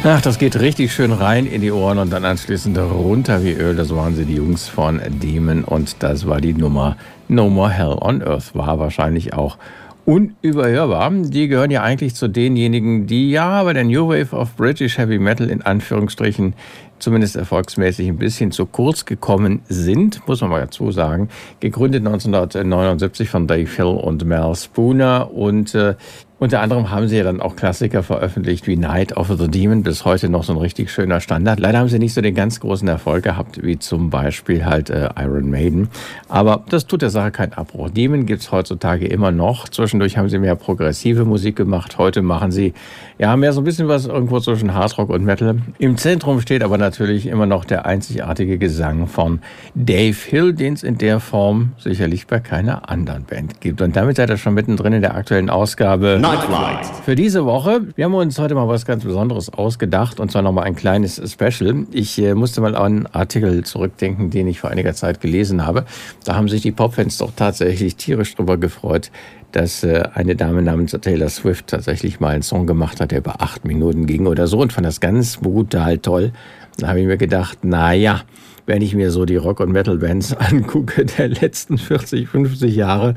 Ach, das geht richtig schön rein in die Ohren und dann anschließend runter wie Öl. Das waren sie, die Jungs von Demon, und das war die Nummer No More Hell on Earth. War wahrscheinlich auch unüberhörbar. Die gehören ja eigentlich zu denjenigen, die ja bei der New Wave of British Heavy Metal in Anführungsstrichen zumindest erfolgsmäßig ein bisschen zu kurz gekommen sind, muss man mal dazu sagen. Gegründet 1979 von Dave Hill und Mel Spooner, und unter anderem haben sie ja dann auch Klassiker veröffentlicht wie Night of the Demon, bis heute noch so ein richtig schöner Standard. Leider haben sie nicht so den ganz großen Erfolg gehabt, wie zum Beispiel halt Iron Maiden. Aber das tut der Sache keinen Abbruch. Demon gibt's heutzutage immer noch. Zwischendurch haben sie mehr progressive Musik gemacht. Heute machen sie ja mehr so ein bisschen was irgendwo zwischen Hardrock und Metal. Im Zentrum steht aber natürlich immer noch der einzigartige Gesang von Dave Hill, den es in der Form sicherlich bei keiner anderen Band gibt. Und damit seid ihr schon mittendrin in der aktuellen Ausgabe Nightlight für diese Woche. Wir haben uns heute mal was ganz Besonderes ausgedacht, und zwar nochmal ein kleines Special. Ich musste mal an einen Artikel zurückdenken, den ich vor einiger Zeit gelesen habe. Da haben sich die Popfans doch tatsächlich tierisch drüber gefreut, dass eine Dame namens Taylor Swift tatsächlich mal einen Song gemacht hat, der über 8 Minuten ging oder so, und fand das ganz brutal toll. Da habe ich mir gedacht, naja, wenn ich mir so die Rock- und Metal-Bands angucke der letzten 40, 50 Jahre,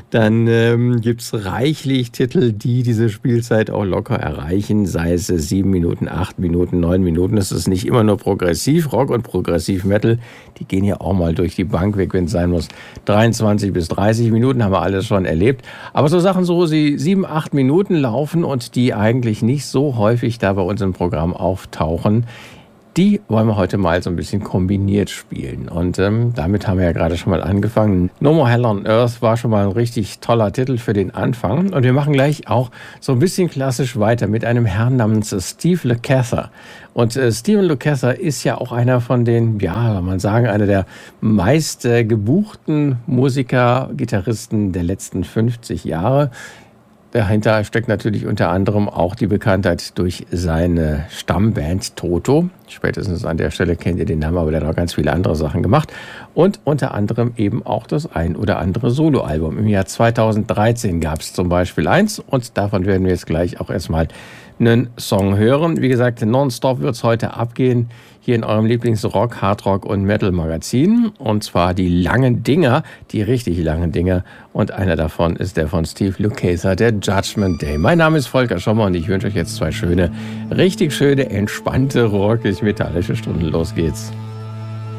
dann gibt's reichlich Titel, die diese Spielzeit auch locker erreichen, sei es 7 Minuten, 8 Minuten, 9 Minuten. Es ist nicht immer nur Progressiv-Rock und Progressiv-Metal. Die gehen ja auch mal durch die Bank weg, wenn es sein muss. 23 bis 30 Minuten haben wir alles schon erlebt. Aber so Sachen, so sie 7, 8 Minuten laufen und die eigentlich nicht so häufig da bei uns im Programm auftauchen, die wollen wir heute mal so ein bisschen kombiniert spielen. Und damit haben wir ja gerade schon mal angefangen. No More Hell on Earth war schon mal ein richtig toller Titel für den Anfang. Und wir machen gleich auch so ein bisschen klassisch weiter mit einem Herrn namens Steve Lukather. Und Steve Lukather ist ja auch einer von den, ja, kann man sagen, einer der meist gebuchten Musiker, Gitarristen der letzten 50 Jahre. Dahinter steckt natürlich unter anderem auch die Bekanntheit durch seine Stammband Toto. Spätestens an der Stelle kennt ihr den Namen, aber der hat auch ganz viele andere Sachen gemacht. Und unter anderem eben auch das ein oder andere Soloalbum. Im Jahr 2013 gab es zum Beispiel eins, und davon werden wir jetzt gleich auch erstmal einen Song hören. Wie gesagt, nonstop wird es heute abgehen, hier in eurem Lieblings-Rock, Hardrock und Metal-Magazin. Und zwar die langen Dinger, die richtig langen Dinger. Und einer davon ist der von Steve Lukather, der Judgment Day. Mein Name ist Volker Schommer, und ich wünsche euch jetzt 2 schöne, richtig schöne, entspannte, rockig-metallische Stunden. Los geht's.